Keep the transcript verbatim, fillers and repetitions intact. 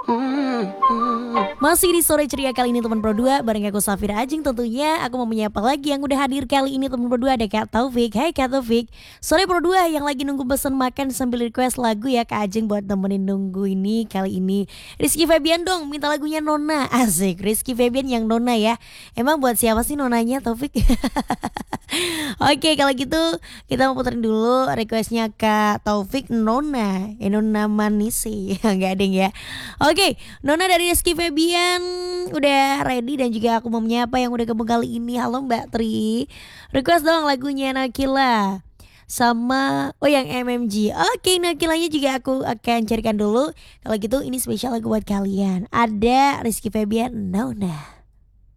Masih di sore ceria kali ini teman Pro dua bareng aku Safira Ajeng tentunya. Aku mau menyapa lagi yang udah hadir kali ini teman Pro dua, ada Kak Taufik. Hai Kak Taufik. Sore Pro dua yang lagi nunggu pesan makan sambil request lagu ya Kak Ajeng buat temenin nunggu ini kali ini. Rizky Febian dong minta lagunya Nona. Asik, Rizky Febian yang Nona ya. Emang buat siapa sih nonanya Taufik? Oke kalau gitu kita mau puterin dulu requestnya Kak Taufik Nona. Eh, Nona manis sih. Gak ada ya. Oke, Nona dari Rizky Febian udah ready dan juga aku mau menyapa yang udah gabung kali ini. Halo Mbak Tri. Request dong lagunya Nakila sama oh yang M M G. Oke, Nakilanya juga aku akan carikan dulu. Kalau gitu ini spesial lagu buat kalian. Ada Rizky Febian Nona.